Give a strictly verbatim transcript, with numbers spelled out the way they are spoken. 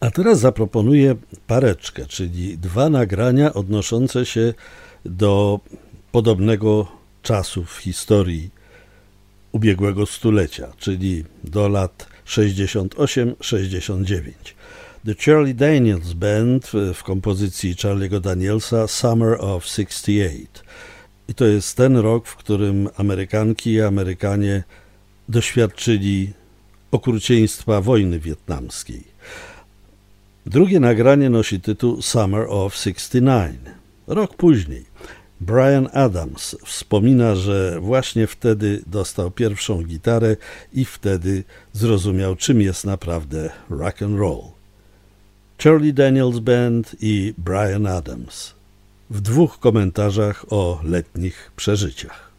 A teraz zaproponuję pareczkę, czyli dwa nagrania odnoszące się do podobnego czasu w historii ubiegłego stulecia, czyli do lat sześćdziesiąt osiem sześćdziesiąt dziewięć. The Charlie Daniels Band w kompozycji Charlie'ego Danielsa Summer of sixty-eight. I to jest ten rok, w którym Amerykanki i Amerykanie doświadczyli okrucieństwa wojny wietnamskiej. Drugie nagranie nosi tytuł Summer of sixty-nine. Rok później Bryan Adams wspomina, że właśnie wtedy dostał pierwszą gitarę i wtedy zrozumiał, czym jest naprawdę rock and roll. Charlie Daniels Band i Bryan Adams w dwóch komentarzach o letnich przeżyciach.